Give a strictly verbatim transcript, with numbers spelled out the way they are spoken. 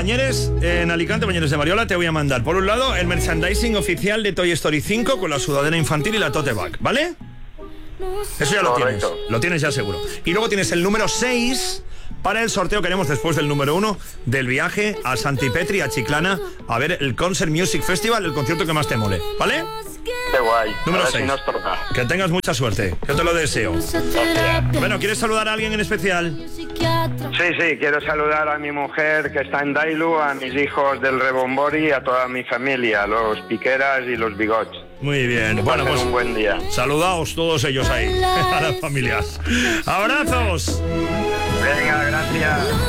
Bañeres, en Alicante, Bañeres de Mariola, te voy a mandar, por un lado, el merchandising oficial de Toy Story cinco con la sudadera infantil y la tote bag, ¿vale? Eso ya lo Correcto. tienes, lo tienes ya seguro. Y luego tienes el número seis para el sorteo que haremos después del número uno del viaje a Santipetri, a Chiclana, a ver el Concert Music Festival, el concierto que más te mole, ¿vale? Qué guay. Número A ver si seis. nos toca. Que tengas mucha suerte, yo te lo deseo. Bueno, ¿quieres saludar a alguien en especial? Sí, sí, quiero saludar a mi mujer que está en Dailu, a mis hijos del Rebombori, a toda mi familia, los Piqueras y los Bigots. Muy bien, bueno, Pasen pues un buen día. saludaos todos ellos ahí, a las familias. ¡Abrazos! Venga, gracias.